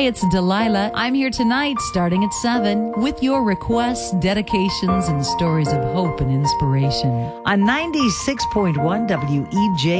it's Delilah. I'm here tonight starting at 7 with your requests, dedications, and stories of hope and inspiration. On 96.1 WEJ